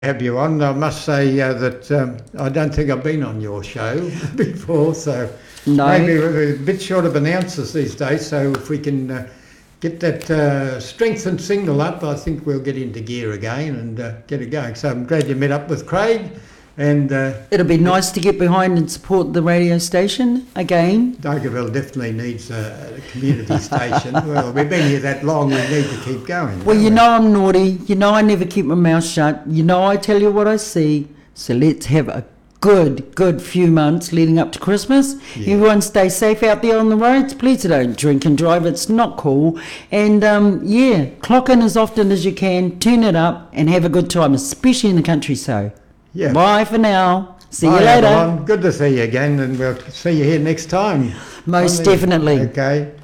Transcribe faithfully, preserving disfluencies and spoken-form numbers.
have you on. I must say uh, that um, I don't think I've been on your show before, so No. maybe we're a bit short of announcers these days, so if we can uh, get that uh, strengthened signal up, I think we'll get into gear again and uh, get it going. So I'm glad you met up with Craig, and uh, It'll be nice to get behind and support the radio station again. Dargaville definitely needs a, a community station. Well, we've been here that long, we need to keep going. Well, don't you we? know I'm naughty. You know I never keep my mouth shut. You know I tell you what I see. So let's have a good, good few months leading up to Christmas. Yeah. Everyone stay safe out there on the roads. Please don't drink and drive. It's not cool. And, um, yeah, clock in as often as you can. Turn it up and have a good time, especially in the country. So, Yeah. bye for now. See Bye, you later. everyone. Good to see you again, and we'll see you here next time. Most On the- definitely. Okay.